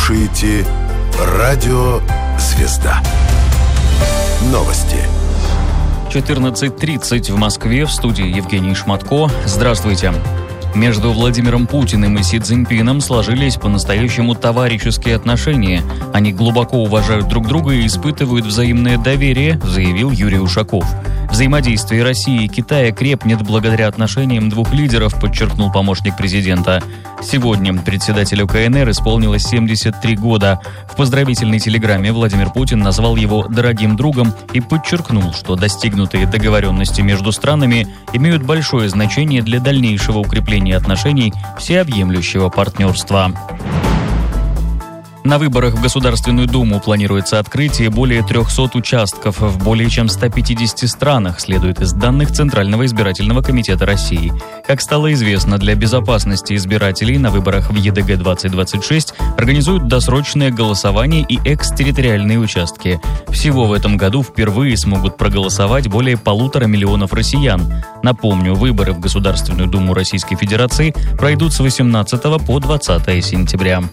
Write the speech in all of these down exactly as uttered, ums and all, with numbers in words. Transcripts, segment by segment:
слушаете Радио Звезда. Новости. четырнадцать тридцать в Москве, в студии Евгений Шматко. Здравствуйте. Между Владимиром Путиным и Си Цзиньпином сложились по-настоящему товарищеские отношения. Они глубоко уважают друг друга и испытывают взаимное доверие, заявил Юрий Ушаков. Взаимодействие России и Китая крепнет благодаря отношениям двух лидеров, подчеркнул помощник президента. Сегодня председателю ка эн эр исполнилось семьдесят три года. В поздравительной телеграмме Владимир Путин назвал его «дорогим другом» и подчеркнул, что достигнутые договоренности между странами имеют большое значение для дальнейшего укрепления отношений всеобъемлющего партнерства. На выборах в Государственную Думу планируется открытие более трехсот участков в более чем ста пятидесяти странах, следует из данных Центрального избирательного комитета России. Как стало известно, для безопасности избирателей на выборах в е дэ гэ двадцать двадцать шесть организуют досрочное голосование и экстерриториальные участки. Всего в этом году впервые смогут проголосовать более полутора миллионов россиян. Напомню, выборы в Государственную Думу Российской Федерации пройдут с восемнадцатого по двадцатое сентября.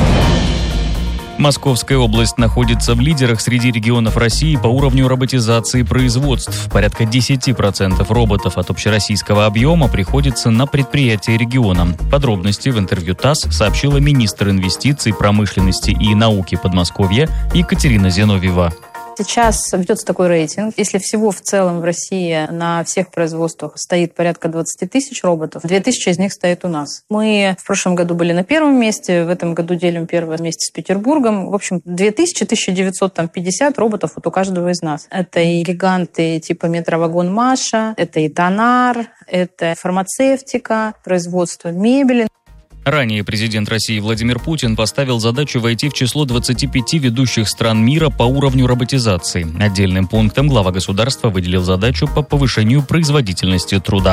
Московская область находится в лидерах среди регионов России по уровню роботизации производств. Порядка десять процентов роботов от общероссийского объема приходится на предприятия региона. Подробности в интервью ТАСС сообщила министр инвестиций, промышленности и науки Подмосковья Екатерина Зиновьева. Сейчас ведется такой рейтинг. Если всего в целом в России на всех производствах стоит порядка двадцать тысяч роботов, две тысячи из них стоит у нас. Мы в прошлом году были на первом месте, в этом году делим первое вместе с Петербургом. В общем, две тысячи, тысяча девятьсот пятьдесят роботов вот у каждого из нас. Это и гиганты типа Метровагон Маша, это и Тонар, это фармацевтика, производство мебели. Ранее президент России Владимир Путин поставил задачу войти в число двадцати пяти ведущих стран мира по уровню роботизации. Отдельным пунктом глава государства выделил задачу по повышению производительности труда.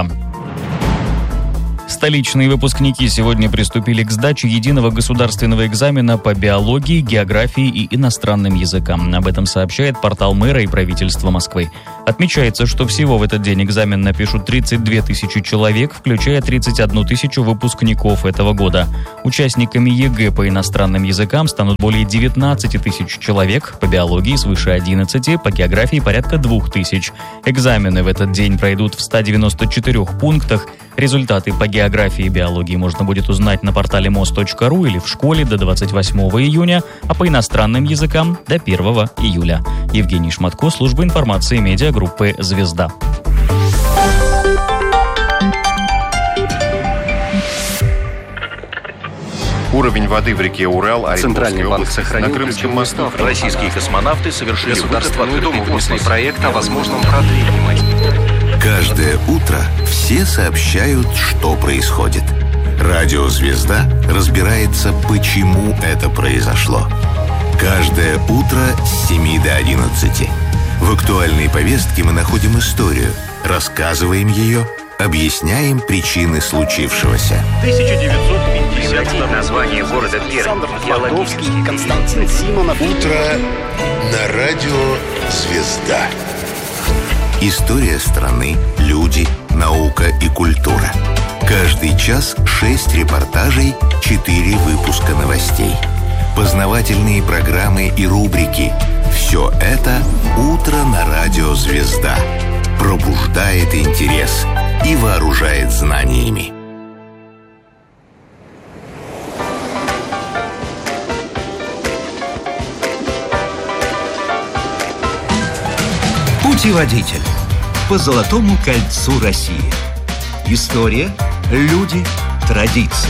Столичные выпускники сегодня приступили к сдаче единого государственного экзамена по биологии, географии и иностранным языкам. Об этом сообщает портал мэра и правительства Москвы. Отмечается, что всего в этот день экзамен напишут тридцать две тысячи человек, включая тридцать одну тысячу выпускников этого года. Участниками е гэ по иностранным языкам станут более девятнадцать тысяч человек, по биологии свыше одиннадцати, по географии порядка двух тысяч. Экзамены в этот день пройдут в ста девяноста четырёх пунктах. Результаты по географии и биологии можно будет узнать на портале мос точка ру или в школе до двадцать восьмого июня, а по иностранным языкам до первого июля. Евгений Шматко, служба информации медиагруппы «Звезда». Уровень воды в реке Урал, Центральный банк сохранил на Крымском мосту. Российские космонавты совершили Государственную Думу внесли проект о возможном продлении. Каждое утро все сообщают, что происходит. Радио «Звезда» разбирается, почему это произошло. Каждое утро с семи до одиннадцати. В актуальной повестке мы находим историю, рассказываем ее, объясняем причины случившегося. тысяча девятьсот пятьдесят Прекратить название города Пермь. Геологический. Константин Симонов. Утро на радио «Звезда». История страны, люди, наука и культура. Каждый час шесть репортажей, четыре выпуска новостей. Познавательные программы и рубрики. Все это «Утро на радио «Звезда». Пробуждает интерес и вооружает знаниями. Путеводитель по Золотому кольцу России. История, люди, традиции.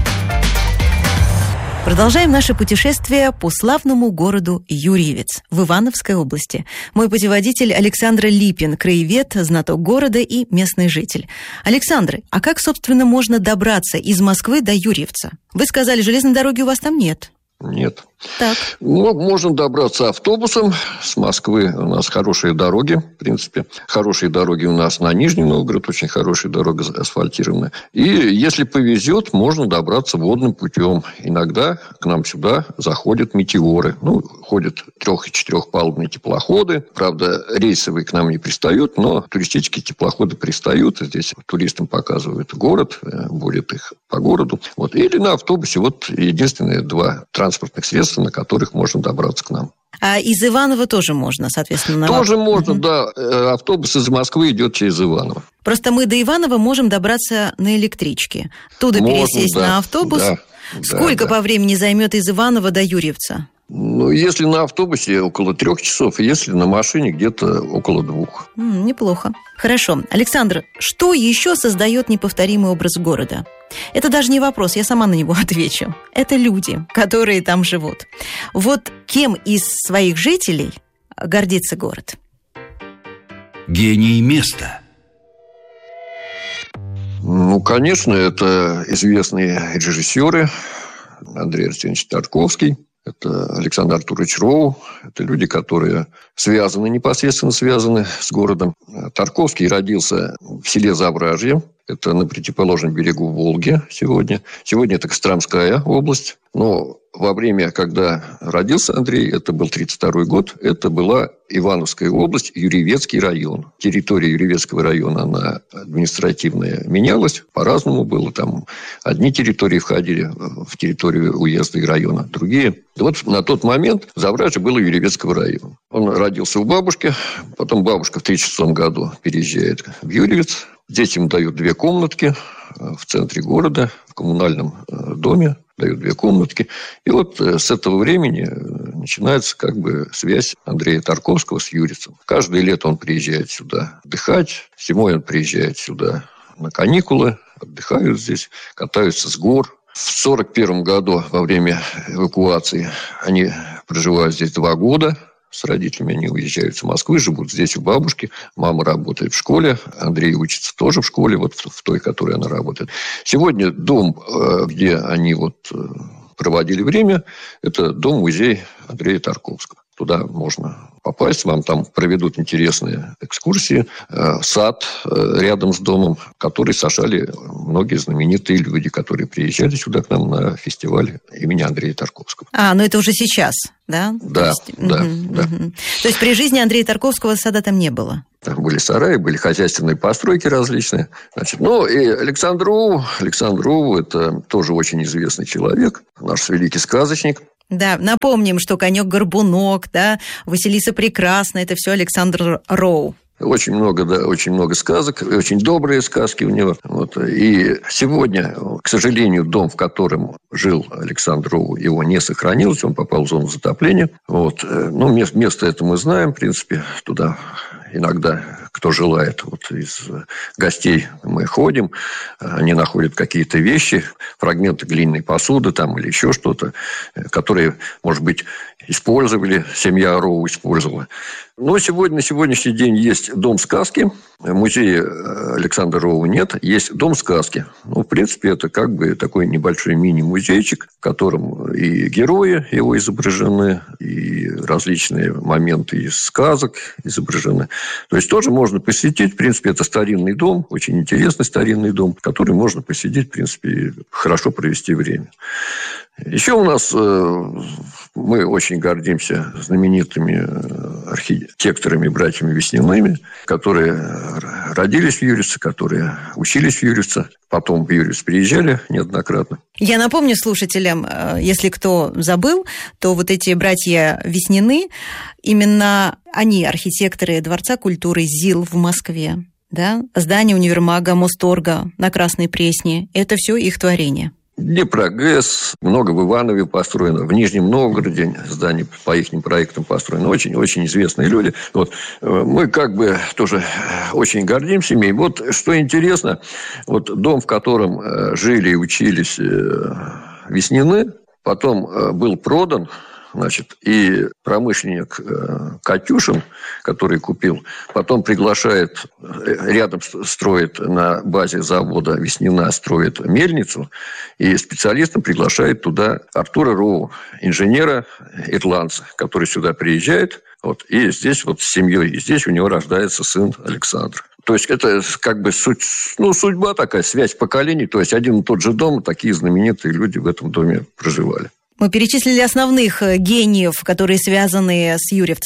Продолжаем наше путешествие по славному городу Юрьевец в Ивановской области. Мой путеводитель Александр Липин, краевед, знаток города и местный житель. Александр, а как, собственно, можно добраться из Москвы до Юрьевца? Вы сказали, железной дороги у вас там нет. Нет. Так. Ну, можно добраться автобусом. С Москвы у нас хорошие дороги, в принципе. Хорошие дороги у нас на Нижний Новгород, очень хорошая дорога асфальтированная. И если повезет, можно добраться водным путем. Иногда к нам сюда заходят метеоры. Ну, ходят трех- и четырехпалубные теплоходы. Правда, рейсовые к нам не пристают, но туристические теплоходы пристают. Здесь туристам показывают город, водят их по городу. Вот. Или на автобусе. Вот единственные два транспорта транспортных средств, на которых можно добраться к нам. А из Иваново тоже можно, соответственно? Тоже на... можно, угу. да. Автобус из Москвы идет через Иваново. Просто мы до Иваново можем добраться на электричке. Туда можно, пересесть да, на автобус. Да, Сколько да, по да. времени займет из Иваново до Юрьевца? Ну, если на автобусе около трех часов, если на машине где-то около двух. М, неплохо. Хорошо. Александр, что еще создает неповторимый образ города? Это даже не вопрос, я сама на него отвечу. Это люди, которые там живут. Вот кем из своих жителей гордится город? Гений места. Ну, конечно, это известные режиссеры. Андрей Арсеньевич Тарковский. Это Александр Артурович Роу. Это люди, которые связаны, непосредственно связаны с городом. Тарковский родился в селе Завражье. Это на противоположном берегу Волги сегодня. Сегодня это Костромская область. Но во время, когда родился Андрей, это был тридцать второй год, это была Ивановская область, Юрьевецкий район. Территория Юрьевецкого района, она административная менялась. По-разному было. Там одни территории входили в территорию уезда и района, другие. И вот на тот момент Завражье было Юрьевецкого района. Он родился у бабушки. Потом бабушка в тридцать шестом году переезжает в Юрьевец. Здесь ему дают две комнатки в центре города, в коммунальном доме. Дают две комнатки. И вот с этого времени начинается как бы связь Андрея Тарковского с Юрьевцем. Каждое лето он приезжает сюда отдыхать. Зимой он приезжает сюда на каникулы. Отдыхают здесь, катаются с гор. В сорок первом году во время эвакуации они проживают здесь два года. С родителями они уезжают с Москвы, живут здесь у бабушки. Мама работает в школе. Андрей учится тоже в школе, вот в той, в которой она работает. Сегодня дом, где они вот проводили время, это дом-музей Андрея Тарковского. Туда можно попасть, вам там проведут интересные экскурсии. Сад рядом с домом, который сажали многие знаменитые люди, которые приезжали сюда к нам на фестиваль имени Андрея Тарковского. А, ну это уже сейчас, да? Да, То есть, да, угу, да. Угу. То есть при жизни Андрея Тарковского сада там не было? Там были сараи, были хозяйственные постройки различные. Значит, ну, и Александр Роу, Александр Роу, это тоже очень известный человек, наш великий сказочник. Да, напомним, что «Конек-горбунок», да, «Василиса Прекрасная» – это все Александр Роу. Очень много, да, очень много сказок, очень добрые сказки у него. Вот. И сегодня, к сожалению, дом, в котором жил Александр Роу, его не сохранилось, он попал в зону затопления. Вот. Ну, место это мы знаем, в принципе, туда иногда, кто желает, вот из гостей мы ходим, они находят какие-то вещи, фрагменты глиняной посуды там или еще что-то, которые, может быть, использовали, семья Роу использовала. Но сегодня, на сегодняшний день есть дом сказки. Музея Александра Роу нет. Есть дом сказки. Ну, в принципе, это как бы такой небольшой мини-музейчик, в котором и герои его изображены, и различные моменты из сказок изображены. То есть, тоже можно посетить. В принципе, это старинный дом, очень интересный старинный дом, в который можно посидеть, в принципе, и хорошо провести время. Еще у нас мы очень гордимся знаменитыми архитекторами, братьями Весниными, которые родились в Юрьевце, которые учились в Юрьевце, потом в Юрьевец приезжали неоднократно. Я напомню слушателям, если кто забыл, то вот эти братья Веснины, именно они архитекторы Дворца культуры ЗИЛ в Москве. Да? Здание универмага Мосторга на Красной Пресне – это все их творение. Днепрогэс, много в Иванове построено, в Нижнем Новгороде здания по их проектам построены. Очень-очень известные люди. Вот. Мы как бы тоже очень гордимся ими. Вот что интересно, вот дом, в котором жили и учились Веснины, потом был продан. Значит, и промышленник Катюшин, который купил, потом приглашает, рядом строит на базе завода Веснина, строит мельницу, и специалистом приглашает туда Артура Роу, инженера ирландца, который сюда приезжает, вот, и здесь вот с семьей, и здесь у него рождается сын Александр. То есть, это как бы суть, ну, судьба такая, связь поколений, то есть, один и тот же дом, такие знаменитые люди в этом доме проживали. Мы перечислили основных гениев, которые связаны с Юрьевцем.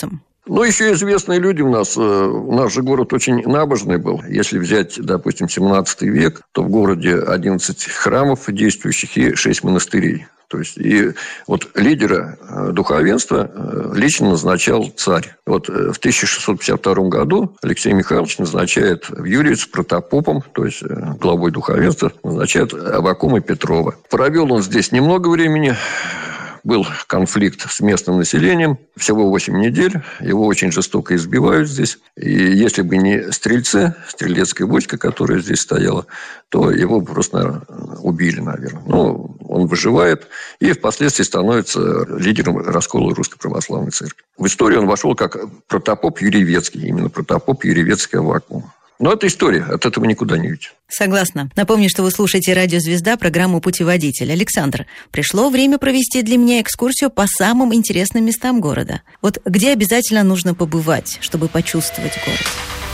Ну, еще известные люди у нас. У нас же город очень набожный был. Если взять, допустим, семнадцатый век, то в городе одиннадцать храмов действующих и шесть монастырей. То есть, и вот лидера духовенства лично назначал царь. Вот в тысяча шестьсот пятьдесят втором году Алексей Михайлович назначает в Юрьевец протопопом, то есть главой духовенства, назначает Аввакума Петрова. Провел он здесь немного времени. Был конфликт с местным населением. Всего восемь недель. Его очень жестоко избивают здесь. И если бы не стрельцы, стрелецкая войска, которая здесь стояла, то его бы просто убили, наверное. Но он выживает и впоследствии становится лидером раскола Русской Православной Церкви. В историю он вошел как протопоп Юрьевецкий. Именно протопоп Юрьевецкий Аввакум. Но это история, от этого никуда не уйти. Согласна. Напомню, что вы слушаете «Радио Звезда», программу «Путеводитель». Александр, пришло время провести для меня экскурсию по самым интересным местам города. Вот где обязательно нужно побывать, чтобы почувствовать город?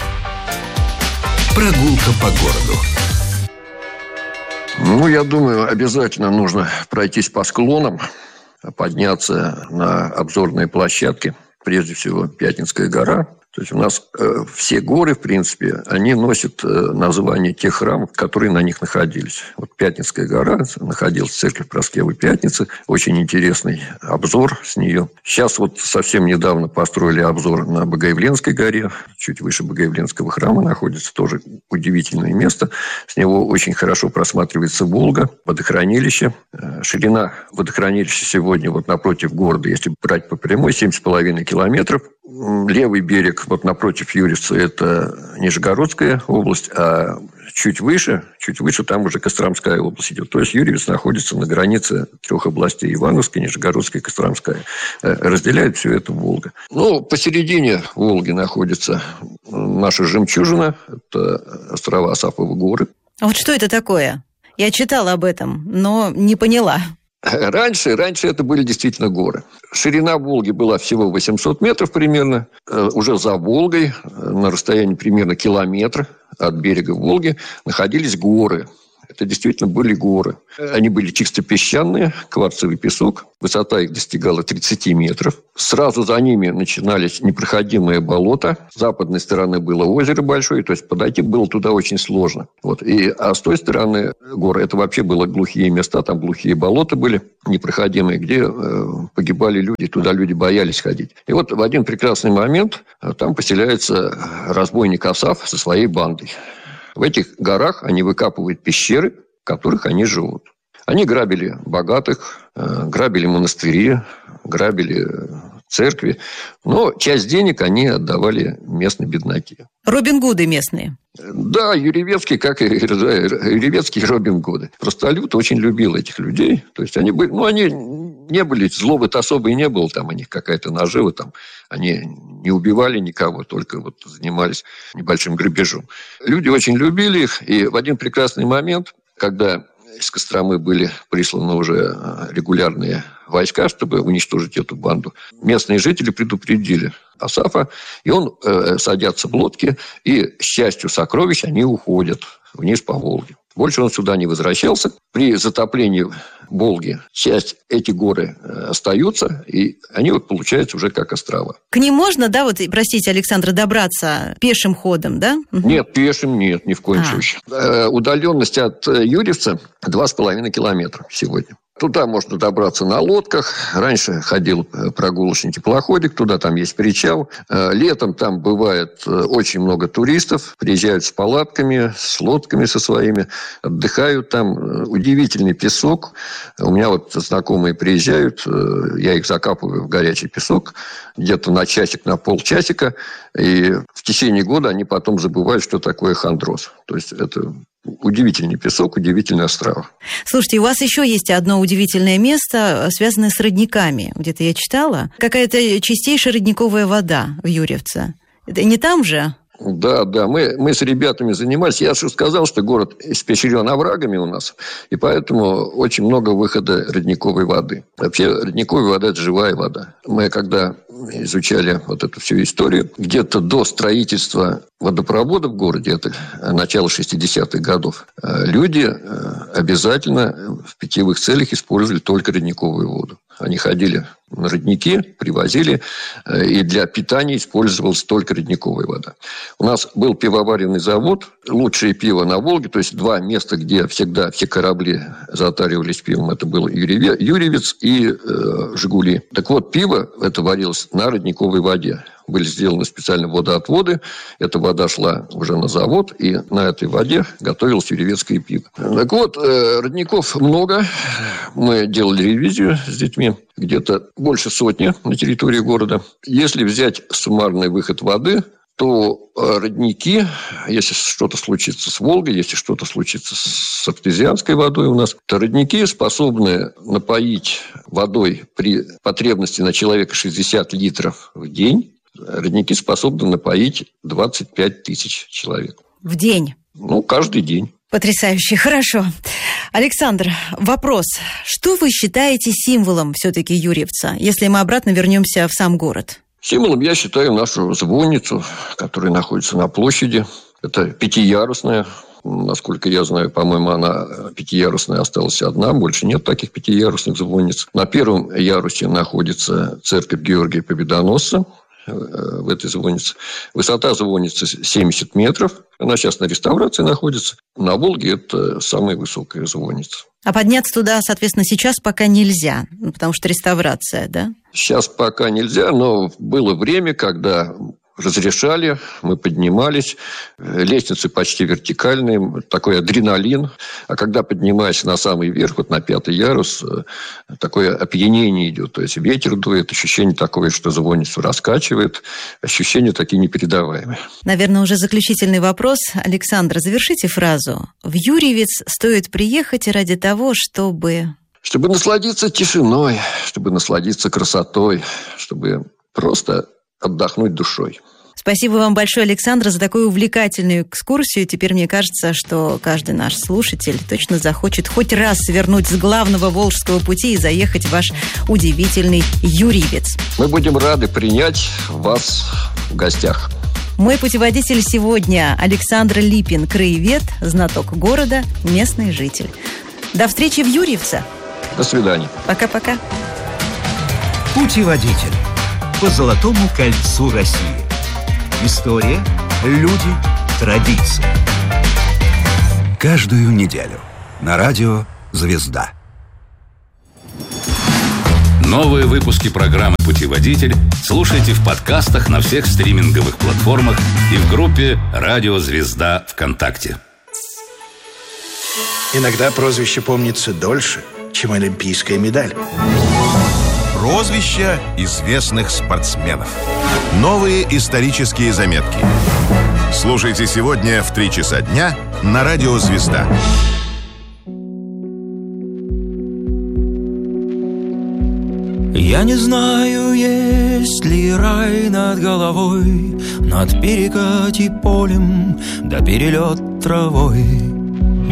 Прогулка по городу. Ну, я думаю, обязательно нужно пройтись по склонам, подняться на обзорные площадки. Прежде всего, Пятницкая гора. То есть у нас э, все горы, в принципе, они носят э, название тех храмов, которые на них находились. Вот Пятницкая гора, находилась церковь Проскевы Пятницы. Очень интересный обзор с нее. Сейчас вот совсем недавно построили обзор на Богоявленской горе. Чуть выше Богоявленского храма находится тоже удивительное место. С него очень хорошо просматривается Волга, водохранилище. Э, ширина водохранилища сегодня вот напротив города, если брать по прямой, семь с половиной километров. Левый берег, вот напротив Юрьевца, это Нижегородская область, а чуть выше, чуть выше там уже Костромская область идет. То есть Юрьевец находится на границе трех областей: Ивановской, Нижегородской и Костромская. Разделяет все это Волга. Ну, посередине Волги находится наша жемчужина, это острова Асафовы горы. А вот что это такое? Я читала об этом, но не поняла. Раньше, раньше это были действительно горы. Ширина Волги была всего восемьсот метров примерно. Уже за Волгой, на расстоянии примерно километра от берега Волги, находились горы. Это действительно были горы. Они были чисто песчаные, кварцевый песок. Высота их достигала тридцать метров. Сразу за ними начинались непроходимые болота. С западной стороны было озеро большое, то есть подойти было туда очень сложно. Вот. И, а с той стороны горы, это вообще было глухие места, там глухие болота были непроходимые, где э, погибали люди, туда люди боялись ходить. И вот в один прекрасный момент там поселяется разбойник Асаф со своей бандой. В этих горах они выкапывают пещеры, в которых они живут. Они грабили богатых, грабили монастыри, грабили церкви. Но часть денег они отдавали местные бедноки. Робин Гуды местные. Да, Юрьевецкий, как и Юрьевецкие Робин Гуды. Просто Алют очень любил этих людей. То есть они были, ну, они не были, злобы-то особо и не было, там у них какая-то нажива, там они не убивали никого, только вот занимались небольшим грабежом. Люди очень любили их, и в один прекрасный момент, когда из Костромы были присланы уже регулярные войска, чтобы уничтожить эту банду, местные жители предупредили Асафа, и он э, садятся в лодки, и с частью сокровищ они уходят вниз по Волге. Больше он сюда не возвращался. При затоплении Волги часть эти горы остаются, и они вот получаются уже как острова. К ним можно, да, вот, простите, Александр, добраться пешим ходом, да? Нет, пешим нет, ни в коем а. случае. Удаленность от Юрьевца два с половиной километра сегодня. Туда можно добраться на лодках. Раньше ходил прогулочный теплоходик, туда там есть причал. Летом там бывает очень много туристов. Приезжают с палатками, с лодками со своими, отдыхают там. Удивительный песок. У меня вот знакомые приезжают, я их закапываю в горячий песок, где-то на часик, на полчасика. И в течение года они потом забывают, что такое хондроз. То есть это... удивительный песок, удивительный остров. Слушайте, у вас еще есть одно удивительное место, связанное с родниками. Где-то я читала. Какая-то чистейшая родниковая вода в Юрьевце. Это не там же? Да, да, мы, мы с ребятами занимались. Я же сказал, что город испещрен оврагами у нас, и поэтому очень много выхода родниковой воды. Вообще, родниковая вода – это живая вода. Мы, когда изучали вот эту всю историю, где-то до строительства водопровода в городе, это начало шестидесятых годов, люди обязательно в питьевых целях использовали только родниковую воду. Они ходили родники привозили, и для питания использовалась только родниковая вода. У нас был пивоваренный завод, лучшее пиво на Волге, то есть два места, где всегда все корабли затаривались пивом, это был Юрьевец и э, Жигули. Так вот, пиво это варилось на родниковой воде. Были сделаны специальные водоотводы. Эта вода шла уже на завод, и на этой воде готовилось юрьевецкое пиво. Так вот, э, родников много. Мы делали ревизию с детьми. Где-то больше сотни на территории города. Если взять суммарный выход воды, то родники, если что-то случится с Волгой, если что-то случится с артезианской водой у нас, то родники способны напоить водой при потребности на человека шестьдесят литров в день. Родники способны напоить двадцать пять тысяч человек. В день? Ну, каждый день. Потрясающе, хорошо. Александр, вопрос. Что вы считаете символом все-таки Юрьевца, если мы обратно вернемся в сам город? Символом я считаю нашу звонницу, которая находится на площади. Это пятиярусная. Насколько я знаю, по-моему, она пятиярусная осталась одна. Больше нет таких пятиярусных звонниц. На первом ярусе находится церковь Георгия Победоносца. В этой звоннице. Высота звонницы семьдесят метров. Она сейчас на реставрации находится. На Волге это самая высокая звонница. А подняться туда, соответственно, сейчас пока нельзя, потому что реставрация, да? Сейчас пока нельзя, но было время, когда разрешали, мы поднимались. Лестницы почти вертикальные, такой адреналин. А когда поднимаешься на самый верх, вот на пятый ярус, такое опьянение идет. То есть ветер дует, ощущение такое, что звонницу раскачивает. Ощущения такие непередаваемые. Наверное, уже заключительный вопрос. Александр, завершите фразу. В Юрьевец стоит приехать ради того, чтобы... Чтобы насладиться тишиной, чтобы насладиться красотой, чтобы просто... отдохнуть душой. Спасибо вам большое, Александр, за такую увлекательную экскурсию. Теперь мне кажется, что каждый наш слушатель точно захочет хоть раз свернуть с главного Волжского пути и заехать в ваш удивительный Юрьевец. Мы будем рады принять вас в гостях. Мой путеводитель сегодня Александр Липин, краевед, знаток города, местный житель. До встречи в Юрьевце. До свидания. Пока-пока. Путеводитель по Золотому кольцу России. История, люди, традиции. Каждую неделю на радио «Звезда». Новые выпуски программы «Путеводитель» слушайте в подкастах на всех стриминговых платформах и в группе «Радио Звезда» ВКонтакте. Иногда прозвище помнится дольше, чем олимпийская медаль. Прозвища известных спортсменов. Новые исторические заметки. Слушайте сегодня в три часа дня на радио «Звезда». Я не знаю, есть ли рай над головой, над перекати полем да перелет травой.